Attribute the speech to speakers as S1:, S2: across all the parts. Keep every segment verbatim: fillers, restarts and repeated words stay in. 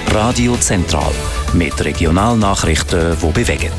S1: Radio Zentral mit Regionalnachrichten, die bewegen.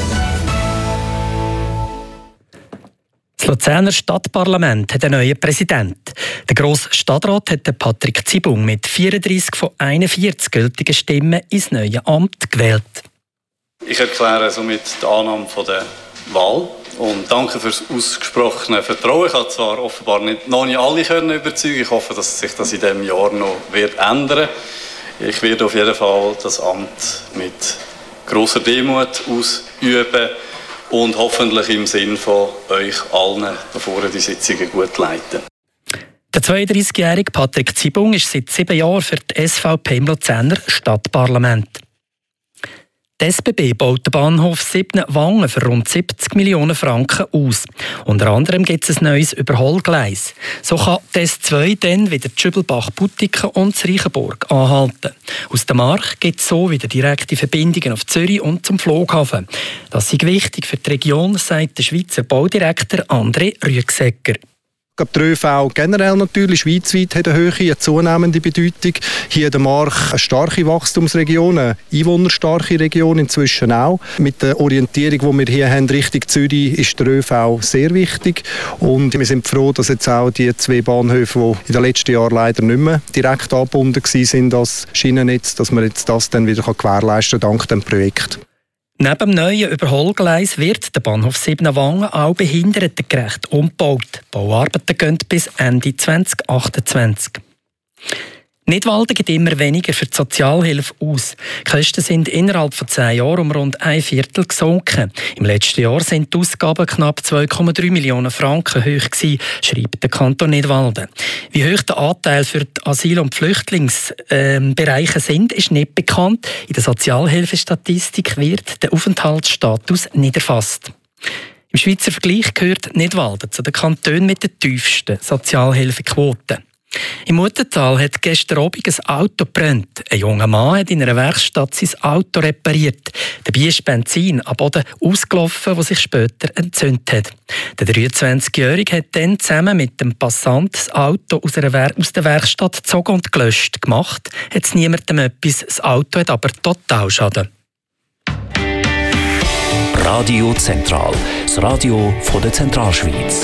S2: Das Luzerner Stadtparlament hat einen neuen Präsidenten. Der Grosse Stadtrat hat Patrick Zibung mit vierunddreissig von einundvierzig gültigen Stimmen ins neue Amt gewählt.
S3: Ich erkläre somit die Annahme der Wahl und danke für das ausgesprochene Vertrauen. Ich habe zwar offenbar nicht, noch nicht alle können überzeugen. Ich hoffe, dass sich das in diesem Jahr noch wird ändern. Ich werde auf jeden Fall das Amt mit grosser Demut ausüben und hoffentlich im Sinn von euch allen, bevor die Sitzungen gut leiten.
S2: Der zweiunddreißigjährige Patrick Zibung ist seit sieben Jahren für die S V P im Luzerner Stadtparlament. Die S B B baut den Bahnhof Sibnenwangen für rund siebzig Millionen Franken aus. Unter anderem gibt es ein neues Überholgleis. So kann die S zwei dann wieder Schübelbach-Butiken und Reichenburg anhalten. Aus der Mark gibt es so wieder direkte Verbindungen auf Zürich und zum Flughafen. Das ist wichtig für die Region, sagt der Schweizer Baudirektor André Rüegsegger.
S4: Die ÖV generell natürlich schweizweit hat eine hohe, eine zunehmende Bedeutung. Hier in der Mark eine starke Wachstumsregion, eine einwohnerstarke Region inzwischen auch. Mit der Orientierung, die wir hier haben, Richtung Zürich, ist der ÖV sehr wichtig. Und wir sind froh, dass jetzt auch die zwei Bahnhöfe, die in den letzten Jahren leider nicht mehr direkt angebunden waren, das Schienennetz, dass man jetzt das dann wieder gewährleisten kann, dank dem Projekt.
S2: Neben dem neuen Überholgleis wird der Bahnhof Sibnenwangen auch behindertengerecht umgebaut. Die Bauarbeiten gehen bis Ende zwanzig achtundzwanzig. Nidwalden gibt immer weniger für die Sozialhilfe aus. Die Kosten sind innerhalb von zehn Jahren um rund ein Viertel gesunken. Im letzten Jahr sind die Ausgaben knapp zwei Komma drei Millionen Franken hoch gewesen, schreibt der Kanton Nidwalden. Wie hoch der Anteil für die Asyl- und Flüchtlingsbereiche äh, sind, ist nicht bekannt. In der Sozialhilfestatistik wird der Aufenthaltsstatus nicht erfasst. Im Schweizer Vergleich gehört Nidwalden zu den Kantonen mit der tiefsten Sozialhilfequote. Im Muttental hat gestern Abend ein Auto gebrannt. Ein junger Mann hat in einer Werkstatt sein Auto repariert. Dabei ist Benzin am Boden ausgelaufen, das sich später entzündet hat. Der dreiundzwanzigjährige hat dann zusammen mit dem Passant das Auto aus der, Wer- aus der Werkstatt gezogen und gelöscht. Gemacht hat es niemandem etwas, das Auto hat aber Totalschaden.
S1: Radio Zentral, das Radio von der Zentralschweiz.